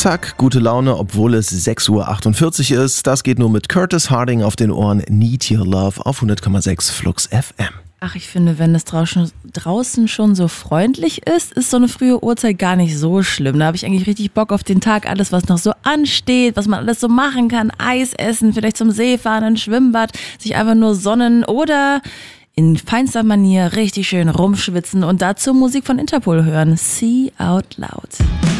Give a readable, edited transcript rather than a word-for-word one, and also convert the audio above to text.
Zack, gute Laune, obwohl es 6:48 Uhr ist. Das geht nur mit Curtis Harding auf den Ohren. Need Your Love auf 100,6 Flux FM. Ach, ich finde, wenn es draußen schon so freundlich ist so eine frühe Uhrzeit gar nicht so schlimm. Da habe ich eigentlich richtig Bock auf den Tag, alles, was noch so ansteht, was man alles so machen kann. Eis essen, vielleicht zum See fahren, ein Schwimmbad, sich einfach nur sonnen oder in feinster Manier richtig schön rumschwitzen und dazu Musik von Interpol hören. See Out Loud.